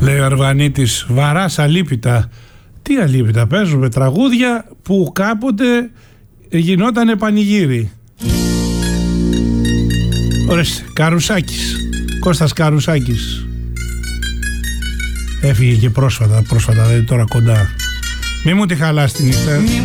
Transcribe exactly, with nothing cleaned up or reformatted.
Λέει ο Αρβανίτης, βαράς αλίπητα. Τι αλίπητα, παίζουμε τραγούδια που κάποτε γινότανε πανηγύρι. Ορίστε, Καρουσάκης, Κώστας Καρουσάκης. Έφυγε και πρόσφατα, πρόσφατα, δηλαδή τώρα κοντά. Μη μου τη χαλάς τη νύχτα.